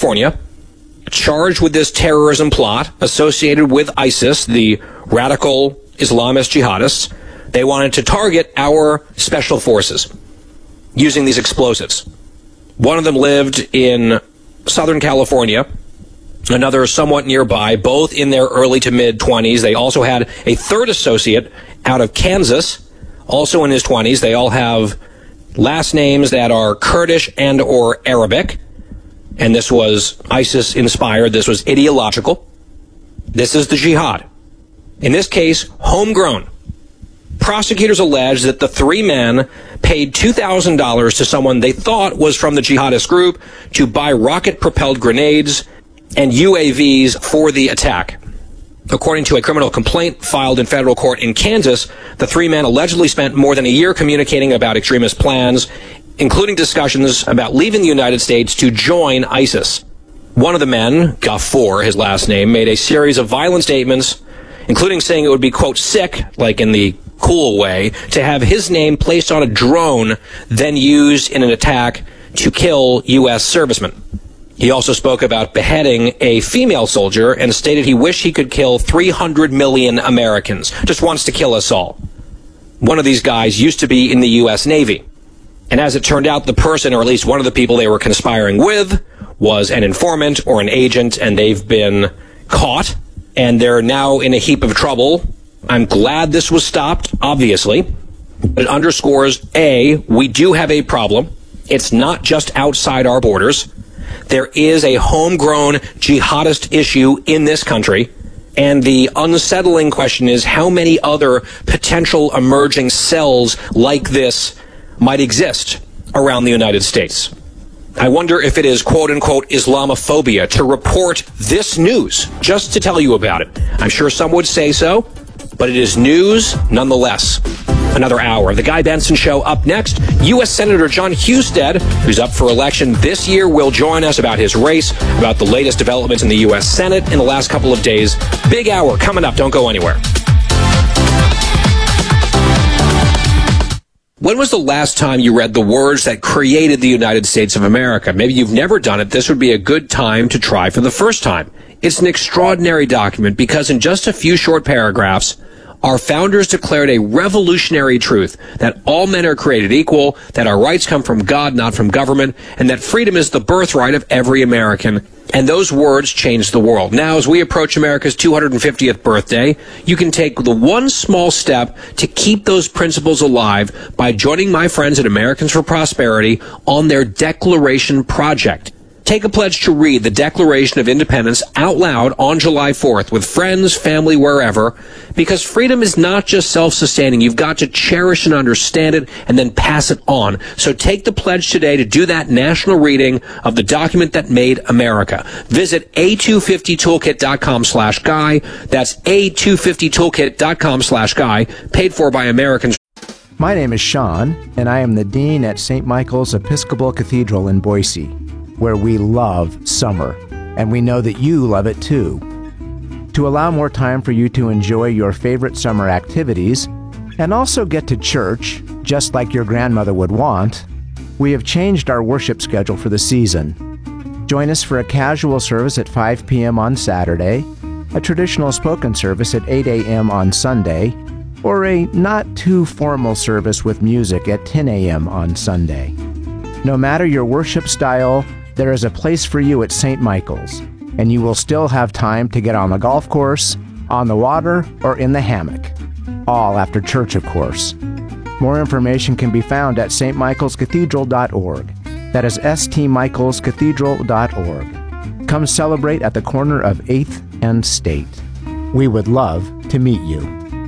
California, charged with this terrorism plot associated with ISIS, the radical Islamist jihadists. They wanted to target our special forces using these explosives. One of them lived in Southern California, another somewhat nearby, both in their early to mid-20s. They also had a third associate out of Kansas, also in his 20s. They all have last names that are Kurdish and or Arabic. And this was ISIS-inspired. This was ideological. This is the jihad. In this case, homegrown. Prosecutors allege that the three men paid $2,000 to someone they thought was from the jihadist group to buy rocket-propelled grenades and UAVs for the attack. According to a criminal complaint filed in federal court in Kansas, the three men allegedly spent more than a year communicating about extremist plans, including discussions about leaving the United States to join ISIS. One of the men, Ghafoor, his last name, made a series of violent statements, including saying it would be, quote, sick, like in the cool way, to have his name placed on a drone, then used in an attack to kill U.S. servicemen. He also spoke about beheading a female soldier and stated he wished he could kill 300 million Americans. Just wants to kill us all. One of these guys used to be in the U.S. Navy. And as it turned out, the person, or at least one of the people they were conspiring with, was an informant or an agent, and they've been caught, and they're now in a heap of trouble. I'm glad this was stopped, obviously. But it underscores, A, we do have a problem. It's not just outside our borders. There is a homegrown jihadist issue in this country. And the unsettling question is how many other potential emerging cells like this might exist around the United States. I wonder if it is quote-unquote Islamophobia to report this news, just to tell you about it. I'm sure some would say so, but it is news nonetheless. Another hour of The Guy Benson Show up next. U.S. Senator John Husted, who's up for election this year, will join us about his race, about the latest developments in the U.S. Senate in the last couple of days. Big hour coming up. Don't go anywhere. When was the last time you read the words that created the United States of America? Maybe you've never done it. This would be a good time to try for the first time. It's an extraordinary document because in just a few short paragraphs, our founders declared a revolutionary truth that all men are created equal, that our rights come from God, not from government, and that freedom is the birthright of every American. And those words changed the world. Now, as we approach America's 250th birthday, you can take the one small step to keep those principles alive by joining my friends at Americans for Prosperity on their Declaration Project. Take a pledge to read the Declaration of Independence out loud on July 4th with friends, family, wherever, because freedom is not just self-sustaining. You've got to cherish and understand it and then pass it on. So take the pledge today to do that national reading of the document that made America. Visit a250toolkit.com/guy. That's a250toolkit.com/guy, paid for by Americans. My name is Sean, and I am the Dean at St. Michael's Episcopal Cathedral in Boise, where we love summer, and we know that you love it too. To allow more time for you to enjoy your favorite summer activities, and also get to church, just like your grandmother would want, we have changed our worship schedule for the season. Join us for a casual service at 5 p.m. on Saturday, a traditional spoken service at 8 a.m. on Sunday, or a not-too-formal service with music at 10 a.m. on Sunday. No matter your worship style, there is a place for you at St. Michael's, and you will still have time to get on the golf course, on the water, or in the hammock. All after church, of course. More information can be found at stmichaelscathedral.org. That is stmichaelscathedral.org. Come celebrate at the corner of 8th and State. We would love to meet you.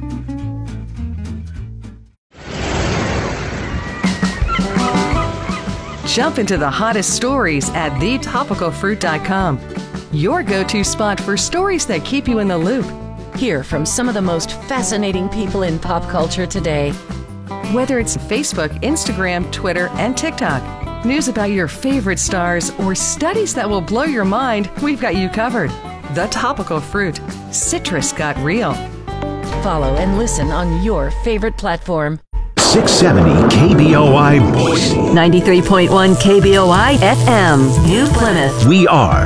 Jump into the hottest stories at thetopicalfruit.com. Your go-to spot for stories that keep you in the loop. Hear from some of the most fascinating people in pop culture today. Whether it's Facebook, Instagram, Twitter, and TikTok, news about your favorite stars, or studies that will blow your mind, we've got you covered. The Topical Fruit. Citrus got real. Follow and listen on your favorite platform. 670 KBOI Boise. 93.1 KBOI FM, New Plymouth. We are